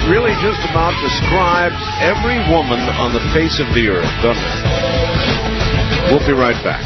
really just about describes every woman on the face of the earth, doesn't it? We'll be right back.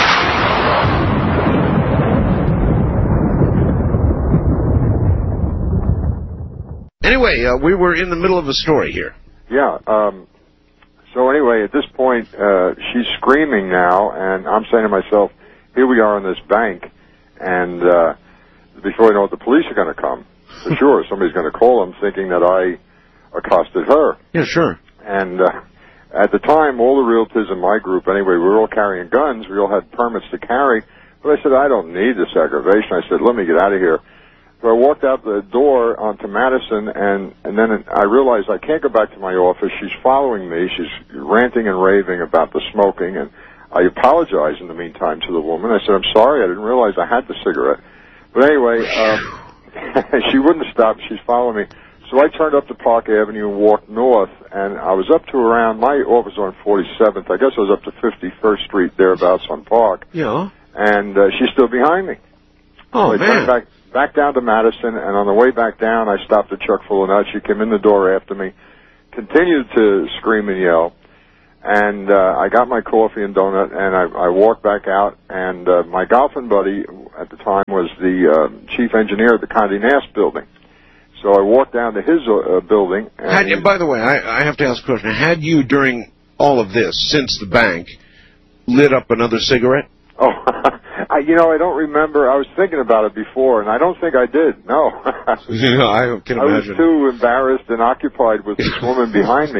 Anyway, we were in the middle of a story here. Yeah. So anyway, at this point, she's screaming now, and I'm saying to myself, here we are in this bank, and before you know it, the police are going to come. For sure, somebody's going to call them thinking that I accosted her. Yeah, sure. And at the time, all the realtors in my group, anyway, we were all carrying guns. We all had permits to carry. But I said, I don't need this aggravation. I said, let me get out of here. So I walked out the door onto Madison, and then I realized I can't go back to my office. She's following me. She's ranting and raving about the smoking, and I apologized in the meantime to the woman. I said, I'm sorry. I didn't realize I had the cigarette. But anyway, she wouldn't stop. She's following me. So I turned up to Park Avenue and walked north, and I was up to around, my office on 47th. I guess I was up to 51st Street, thereabouts on Park. Yeah. And she's still behind me. Oh, so I turned back down to Madison, and on the way back down, I stopped a truck full of nuts. She came in the door after me, continued to scream and yell, and I got my coffee and donut, and I walked back out, and my golfing buddy at the time was the chief engineer at the Condé Nast building. So I walked down to his building. And by the way, I have to ask a question. Had you, during all of this, since the bank, lit up another cigarette? Oh, I don't remember. I was thinking about it before, and I don't think I did. No. I can imagine. I was too embarrassed and occupied with this woman behind me,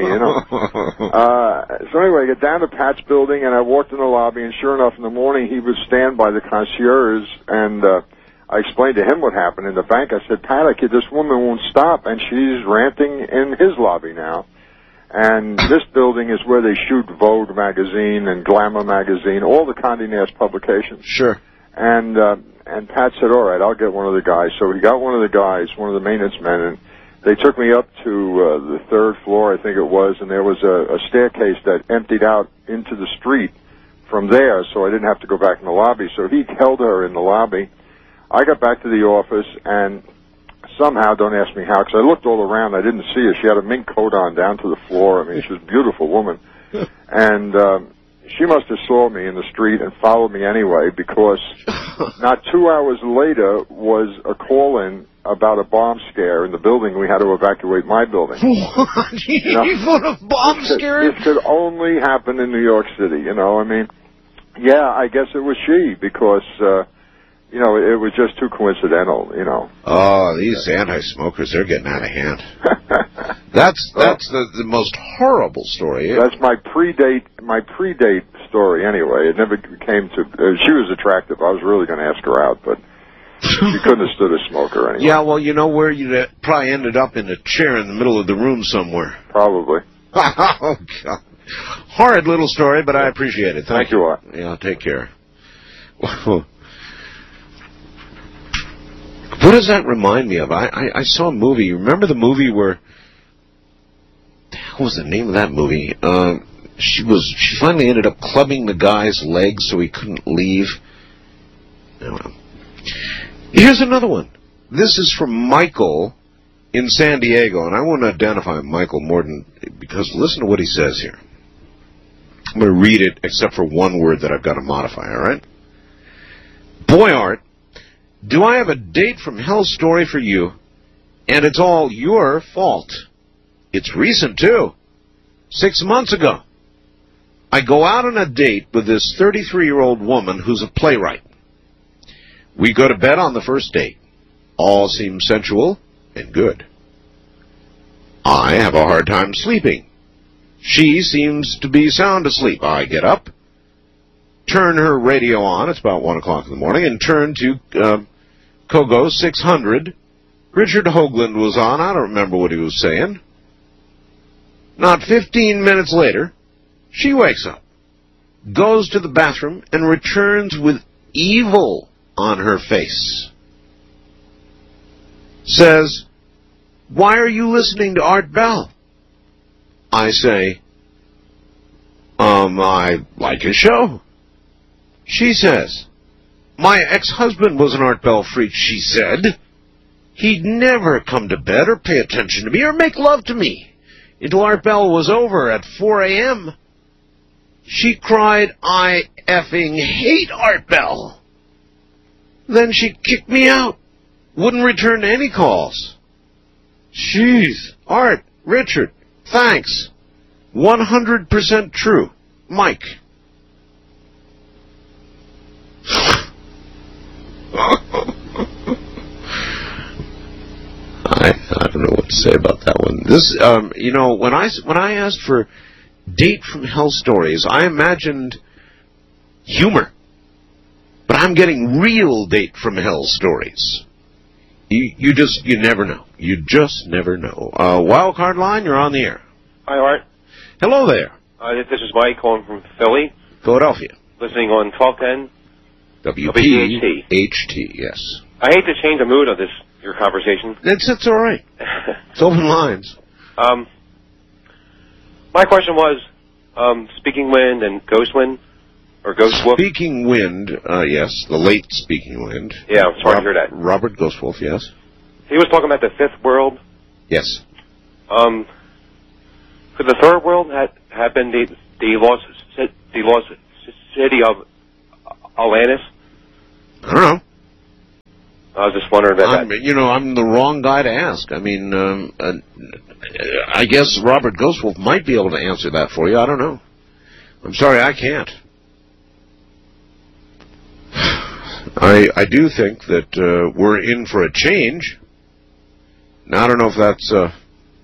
So anyway, I get down to Pat's building, and I walked in the lobby, and sure enough, in the morning, he would stand by the concierge, and I explained to him what happened in the bank. I said, Pat, this woman won't stop, and she's ranting in his lobby now. And this building is where they shoot Vogue magazine and Glamour magazine, all the Condé Nast publications. Sure. And Pat said, all right, I'll get one of the guys. So he got one of the guys, one of the maintenance men, and they took me up to the third floor, I think it was, and there was a staircase that emptied out into the street from there, so I didn't have to go back in the lobby. So he held her in the lobby. I got back to the office, and somehow, don't ask me how, because I looked all around. I didn't see her. She had a mink coat on down to the floor. I mean, she was a beautiful woman. And she must have saw me in the street and followed me anyway, because not 2 hours later was a call-in about a bomb scare in the building. We had to evacuate my building. What? What a bomb scare? It could only happen in New York City, I mean, yeah, I guess it was she, because... it was just too coincidental, Oh, these anti-smokers, they're getting out of hand. That's the most horrible story. That's my predate story anyway. It never came to, she was attractive. I was really going to ask her out, but she couldn't have stood a smoker anyway. Yeah, well, where you'd probably ended up in a chair in the middle of the room somewhere. Probably. Oh, God. Horrid little story, but I appreciate it. Thank you. Yeah, take care. What does that remind me of? I saw a movie. Remember the movie where... What was the name of that movie? She finally ended up clubbing the guy's legs so he couldn't leave. I don't know. Here's another one. This is from Michael in San Diego, and I want to identify Michael more than... Because listen to what he says here. I'm going to read it except for one word that I've got to modify, all right? Boy, Art, do I have a date from hell story for you, and it's all your fault. It's recent, too. 6 months ago. I go out on a date with this 33-year-old woman who's a playwright. We go to bed on the first date. All seems sensual and good. I have a hard time sleeping. She seems to be sound asleep. I get up, turn her radio on, it's about 1 o'clock in the morning, and turn to Kogo 600. Richard Hoagland was on. I don't remember what he was saying. Not 15 minutes later, she wakes up, goes to the bathroom, and returns with evil on her face. Says, "Why are you listening to Art Bell?" I say, I like his show. She says, "My ex-husband was an Art Bell freak," she said. He'd never come to bed or pay attention to me or make love to me until Art Bell was over at 4 a.m. She cried, "I effing hate Art Bell." Then she kicked me out. Wouldn't return any calls. Jeez. Art, Richard, thanks. 100% true. Mike. I don't know what to say about that one. This, when I asked for date from hell stories, I imagined humor. But I'm getting real date from hell stories. You never know. You just never know. Wildcard line, you're on the air. Hi, Art. Hello there. This is Mike calling from Philly. Philadelphia. Listening on 1210. WPHT, yes. I hate to change the mood of your conversation. It's all right. It's open lines. My question was, Speaking Wind and Ghost Wind, or Ghost Wolf? Speaking Wind, yes, the late Speaking Wind. Yeah, I'm sorry to hear that. Robert Ghostwolf, yes. He was talking about the fifth world. Yes. Could the third world have been the lost city of Atlantis? I don't know. I was just wondering about that. I'm the wrong guy to ask. I mean, I guess Robert Ghostwolf might be able to answer that for you. I don't know. I'm sorry, I can't. I do think that we're in for a change. Now, I don't know if that's a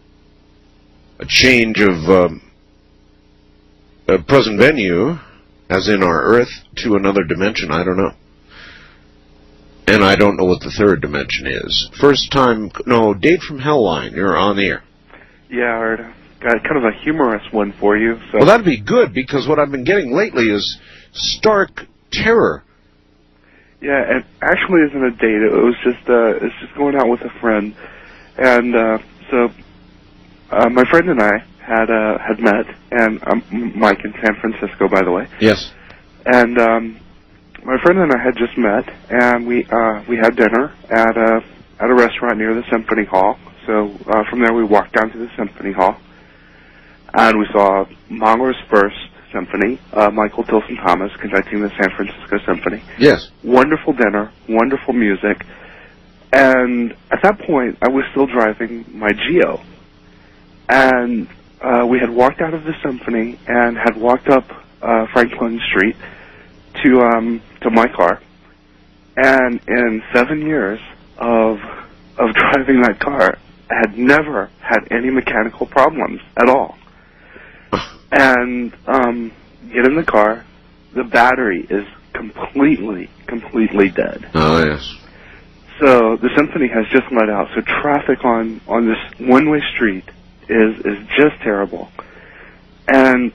change of present venue, as in our Earth, to another dimension. I don't know. And I don't know what the third dimension is. Date from Hell line. You're on the air. Yeah, Art. Got kind of a humorous one for you. So. Well, that'd be good, because what I've been getting lately is stark terror. Yeah, it actually isn't a date. It was just going out with a friend, and so my friend and I had met, and Mike in San Francisco, by the way. Yes. And my friend and I had just met, and we had dinner at a restaurant near the Symphony Hall. So from there we walked down to the Symphony Hall, and we saw Mahler's first symphony, Michael Tilson Thomas conducting the San Francisco Symphony. Yes. Wonderful dinner, wonderful music, and at that point I was still driving my Geo, and we had walked out of the symphony and had walked up Franklin Street to my car, and in 7 years of driving that car, I had never had any mechanical problems at all. And get in the car, the battery is completely dead. Oh, yes. So the symphony has just let out. So traffic on this one-way street is just terrible. And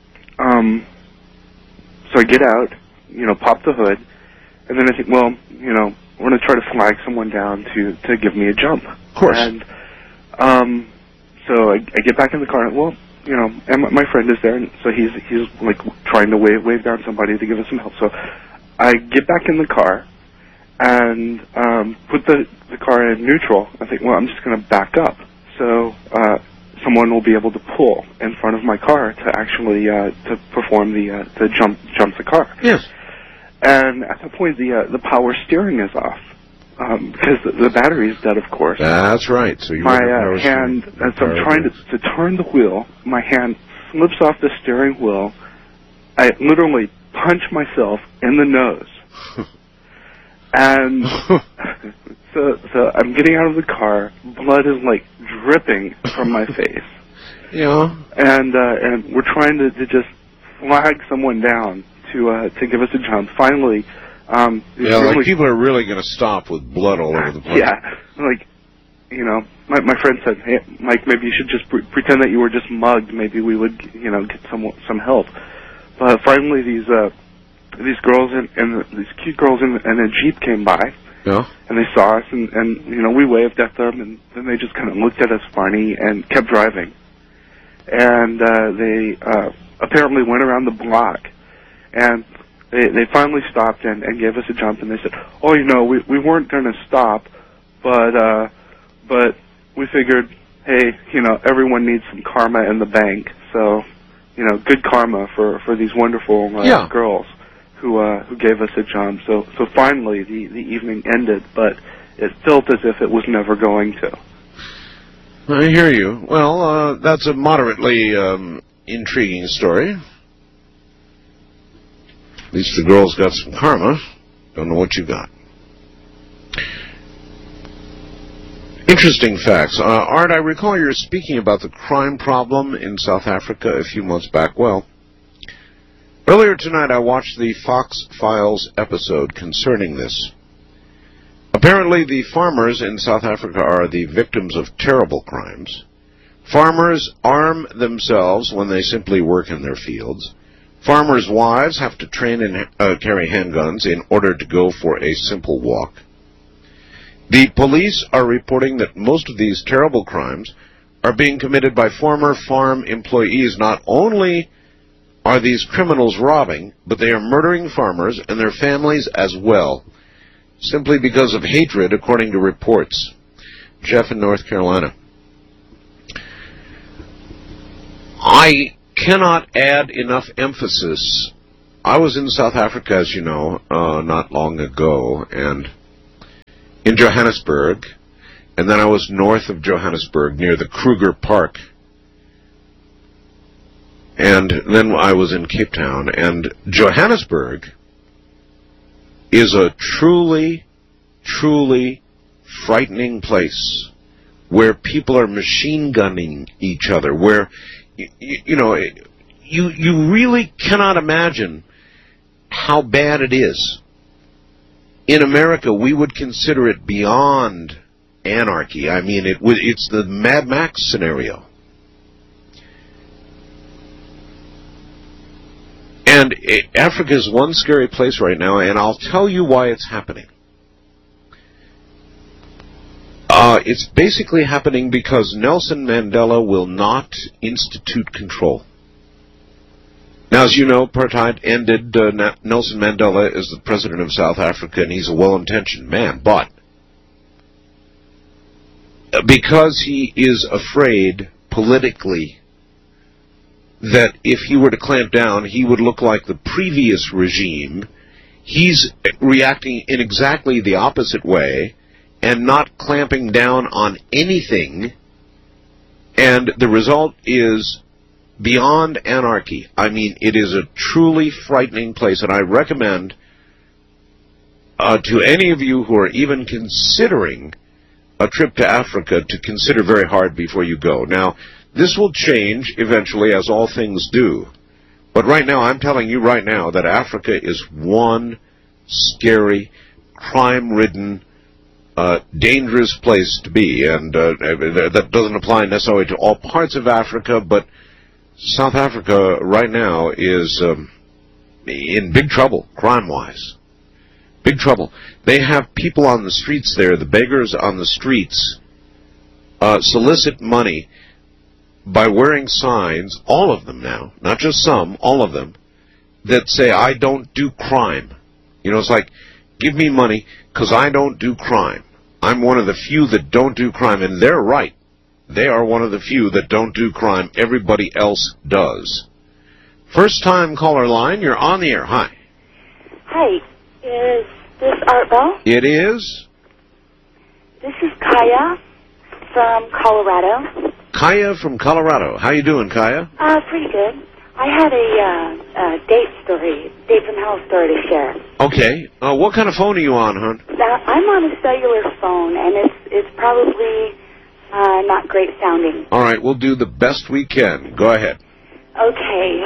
so I get out, pop the hood, and then I think, well, we're going to try to flag someone down to give me a jump. Of course. And so I get back in the car, and, well, and my friend is there, and so he's like trying to wave down somebody to give us some help. So I get back in the car and put the car in neutral. I think, well, I'm just going to back up, so someone will be able to pull in front of my car to actually to perform to jump the car. Yes. And at that point, the power steering is off. Because the battery is dead, of course. That's right. So my hand, as I'm trying to turn the wheel, my hand slips off the steering wheel. I literally punch myself in the nose, and so I'm getting out of the car. Blood is like dripping from my face. Yeah. And we're trying to just flag someone down to give us a jump. Finally. People are really going to stop with blood all over the place. Yeah, my friend said, "Hey, Mike, maybe you should just pretend that you were just mugged. Maybe we would, get some help." But finally, these girls and these cute girls in a Jeep came by. Yeah. And they saw us, and we waved at them, and then they just kind of looked at us funny and kept driving. And they apparently went around the block, and they finally stopped and gave us a jump, and they said, "Oh, we weren't going to stop, but we figured, hey, everyone needs some karma in the bank, so good karma for these wonderful girls who gave us a job. So finally the evening ended, but it felt as if it was never going to. I hear you. Well, that's a moderately intriguing story. At least the girls got some karma. Don't know what you got. Interesting facts. Art, I recall you were speaking about the crime problem in South Africa a few months back. Well, earlier tonight I watched the Fox Files episode concerning this. Apparently the farmers in South Africa are the victims of terrible crimes. Farmers arm themselves when they simply work in their fields. Farmers' wives have to train and carry handguns in order to go for a simple walk. The police are reporting that most of these terrible crimes are being committed by former farm employees. Not only are these criminals robbing, but they are murdering farmers and their families as well, simply because of hatred, according to reports. Jeff in North Carolina. I cannot add enough emphasis. I was in South Africa, as you know, not long ago, and in Johannesburg, and then I was north of Johannesburg near the Kruger Park, and then I was in Cape Town, and Johannesburg is a truly, truly frightening place where people are machine gunning each other, where, you really cannot imagine how bad it is. In America, we would consider it beyond anarchy. I mean, it's the Mad Max scenario. And Africa is one scary place right now, and I'll tell you why it's happening. It's basically happening because Nelson Mandela will not institute control. Now, as you know, apartheid ended. Nelson Mandela is the president of South Africa, and he's a well-intentioned man. But because he is afraid politically that if he were to clamp down, he would look like the previous regime, he's reacting in exactly the opposite way and not clamping down on anything. And the result is beyond anarchy. I mean, it is a truly frightening place, and I recommend to any of you who are even considering a trip to Africa to consider very hard before you go. Now, this will change eventually, as all things do. But right now, I'm telling you right now that Africa is one scary, crime-ridden, dangerous place to be. And that doesn't apply necessarily to all parts of Africa, but South Africa right now is in big trouble, crime-wise. Big trouble. They have people on the streets there, the beggars on the streets, solicit money by wearing signs, all of them now, not just some, all of them, that say, I don't do crime. It's like, give me money because I don't do crime. I'm one of the few that don't do crime, and they're right. They are one of the few that don't do crime. Everybody else does. First-time caller line, you're on the air. Hi. Hi. Is this Art Bell? It is. This is Kaya from Colorado. Kaya from Colorado. How you doing, Kaya? Pretty good. I had a date from hell story to share. Okay. What kind of phone are you on, hon? I'm on a cellular phone, and it's probably not great sounding. All right, we'll do the best we can. Go ahead. Okay.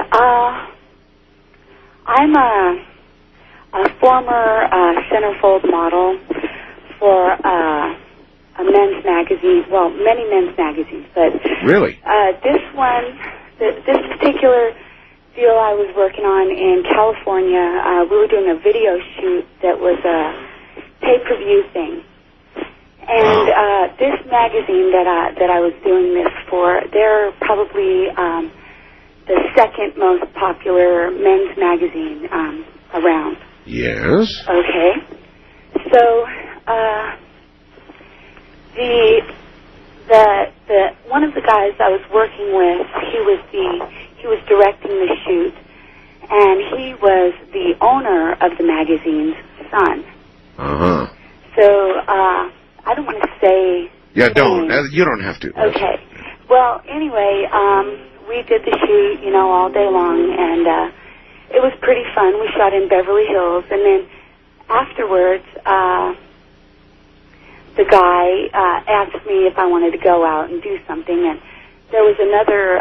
I'm a former centerfold model for a men's magazine. Well, many men's magazines, but really, this particular deal I was working on in California, we were doing a video shoot that was a pay-per-view thing. And this magazine that I was doing this for, they're probably the second most popular men's magazine around. Yes. Okay. So the one of the guys I was working with, he was directing the shoot, and he was the owner of the magazine's son. Uh-huh. So, I don't want to say... Yeah, don't. You don't have to. Okay. Well, anyway, we did the shoot, you know, all day long, and it was pretty fun. We shot in Beverly Hills, and then afterwards, the guy asked me if I wanted to go out and do something, and there was another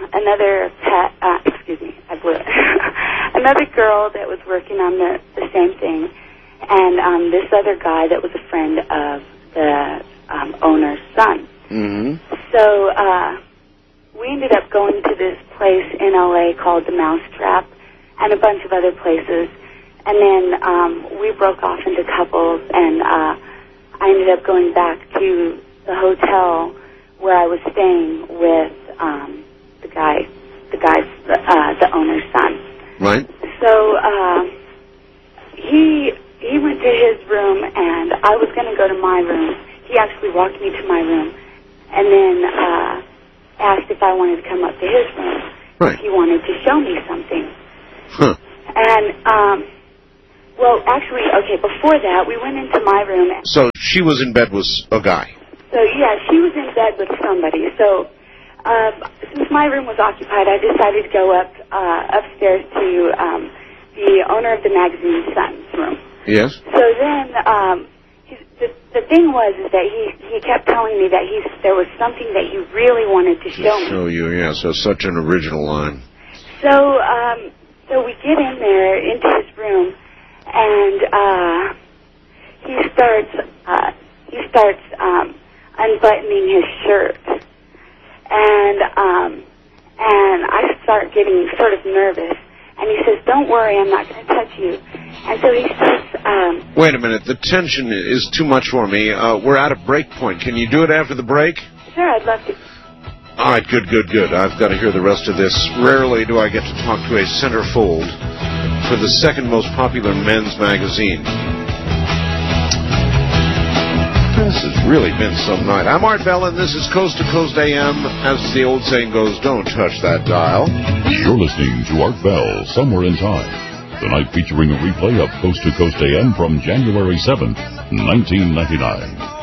another girl that was working on the same thing, and this other guy that was a friend of the owner's son. Mm-hmm. So we ended up going to this place in L.A. called the Mousetrap, and a bunch of other places, and then we broke off into couples, and I ended up going back to the hotel where I was staying with the owner's son. Right. So he went to his room, and I was going to go to my room. He actually walked me to my room, and then asked if I wanted to come up to his room. Right. He wanted to show me something. Huh. And well, actually, okay, before that, we went into my room. So she was in bed with a guy. So, yeah, she was in bed with somebody. So, since my room was occupied, I decided to go upstairs to the owner of the magazine's son's room. Yes. So then, the thing was is that he kept telling me that there was something that he really wanted to show me. Show you, yeah. So such an original line. So, so we get in there into his room, and he starts unbuttoning his shirt, and I start getting sort of nervous, and he says, "Don't worry, I'm not going to touch you." And so he starts... Wait a minute, the tension is too much for me. We're at a break point. Can you do it after the break? Sure, I'd love to. All right, good. I've got to hear the rest of this. Rarely do I get to talk to a centerfold for the second most popular men's magazine. This has really been some night. I'm Art Bell, and this is Coast to Coast AM. As the old saying goes, don't touch that dial. You're listening to Art Bell, Somewhere in Time. Tonight featuring a replay of Coast to Coast AM from January 7th, 1999.